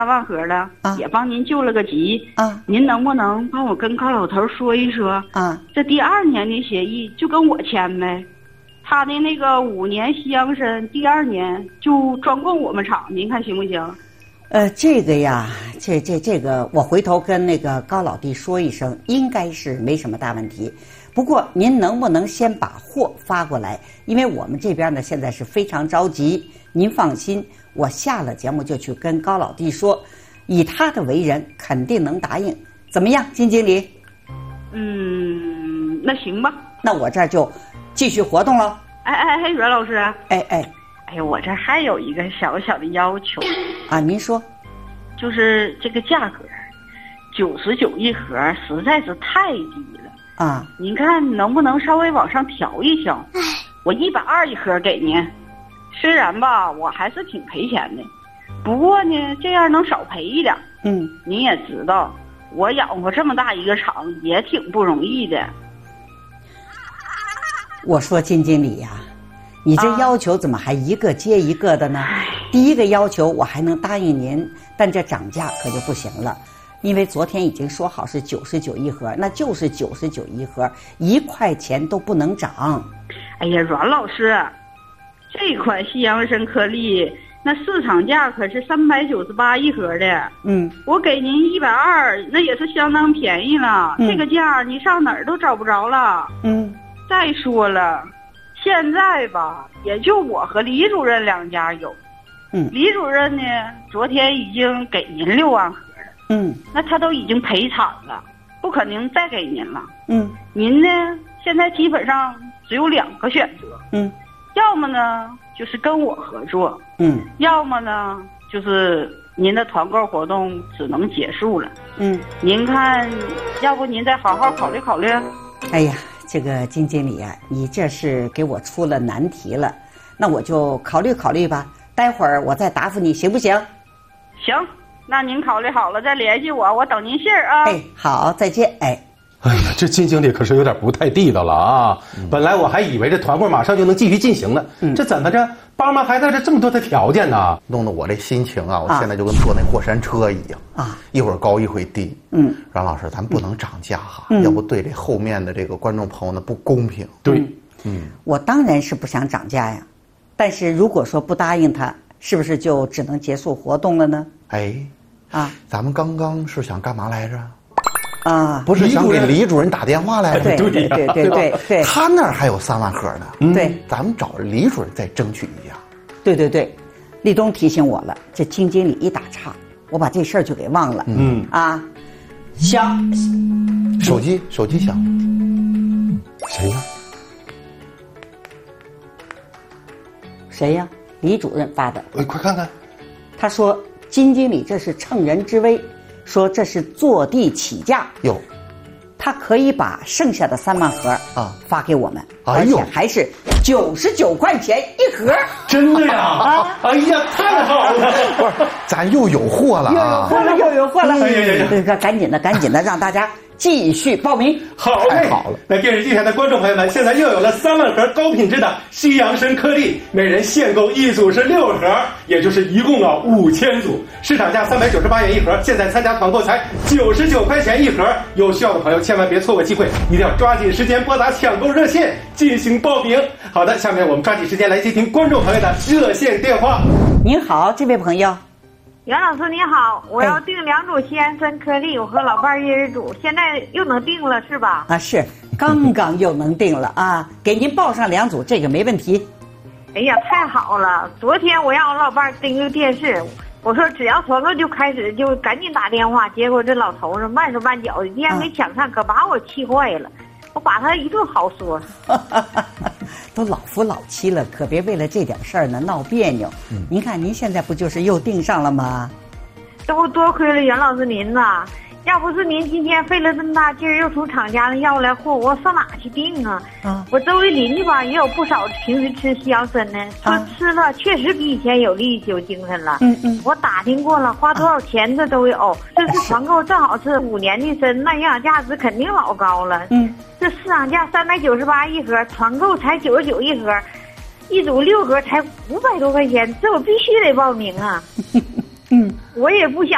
万盒了，也帮您救了个急啊。 您能不能帮我跟高老头说一说啊？这第2年的协议就跟我签呗，他的那个5年西洋参第2年就专供我们厂，您看行不行？ 这个呀，这个我回头跟那个高老弟说一声，应该是没什么大问题。不过您能不能先把货发过来？因为我们这边呢现在是非常着急。您放心，我下了节目就去跟高老弟说，以他的为人，肯定能答应。怎么样，金经理？ 那行吧。 那我这儿就继续活动了。 哎，袁老师。 哎呀，我这还有一个小小的要求啊，您说。 就是这个价格，99一盒实在是太低了啊！ 您看能不能稍微往上调一调？我120一盒给您。虽然吧，我还是挺赔钱的，不过呢，这样能少赔一点。您也知道，我养活这么大一个厂也挺不容易的。 我说金经理呀，你这要求怎么还一个接一个的呢？第一个要求我还能答应您，但这涨价可就不行了，因为昨天已经说好是99一盒，那就是99一盒，1块钱都不能涨。 哎呀，阮老师，这款西洋参颗粒那市场价可是398一盒的，我给您120，那也是相当便宜了。这个价你上哪儿都找不着了。再说了，现在吧，也就我和李主任2家有。李主任呢，昨天已经给您6万盒了。那他都已经赔惨了，不可能再给您了。您呢，现在基本上只有2个选择。要么呢就是跟我合作。要么呢就是您的团购活动只能结束了。您看，要不您再好好考虑考虑？ 哎呀，这个金经理啊，你这是给我出了难题了，那我就考虑考虑吧。待会儿我再答复你，行不行？ 行，那您考虑好了再联系我，我等您信儿啊。 好，再见。哎呀，这金经理可是有点不太地道了啊！本来我还以为这团购马上就能继续进行呢，这怎么着？帮忙还带着这么多的条件呢？ 弄得我这心情啊，我现在就跟坐那过山车一样啊，一会儿高一会儿低。阮老师，咱不能涨价哈，要不对这后面的这个观众朋友呢不公平。 对， 我当然是不想涨价呀。但是如果说不答应他，是不是就只能结束活动了呢？ 咱们刚刚是想干嘛来着？ 不是想给李主任打电话来着？ 对， 他那儿还有3万盒呢。 对， 咱们找李主任再争取一下。 对，立冬提醒我了，这金经理一打岔，我把这事儿就给忘了。响， 手机响， 谁呀？ 谁呀？李主任发的。 快看看。 他说金经理这是乘人之危，说这是坐地起价。他可以把剩下的3万盒发给我们，而且还是99块钱一盒。 真的呀？哎呀，太好了！ 不是，咱又有货了啊！ 又有货了！ 哎赶紧的，让大家继续报名。 好嘞，好了。那电视机前的观众朋友们，现在又有了3万盒高品质的西洋参颗粒，每人限购一组是6盒，也就是一共5000组，市场价398元一盒，现在参加团购才99块钱一盒。有需要的朋友千万别错过机会，一定要抓紧时间拨打抢购热线进行报名。好的，下面我们抓紧时间来接听观众朋友的热线电话。 您好，这位朋友。 袁老师你好，我要订2组西洋参颗粒，我和老伴儿一人组，现在又能订了是吧？ 是，刚刚又能订了啊，给您报上2组，这个没问题。 哎呀，太好了！昨天我让我老伴儿盯着电视，我说只要团购就开始，就赶紧打电话，结果这老头子慢手慢脚的，竟然没抢上，可把我气坏了。我把他一顿好说。 都老夫老妻了，可别为了这点事儿呢闹别扭。您看您现在不就是又订上了吗？ 这不多亏了袁老师您呐，要不是您今天费了这么大劲儿，又从厂家那要来货，我上哪去订啊？我周围邻居吧也有不少平时吃西洋参呢，说吃了确实比以前有力气有精神了。我打听过了，花多少钱这都有。这次团购正好是5年的参，那营养价值肯定老高了。这市场价398一盒，团购才99一盒，一组6盒才500多块钱，这我必须得报名啊。我也不想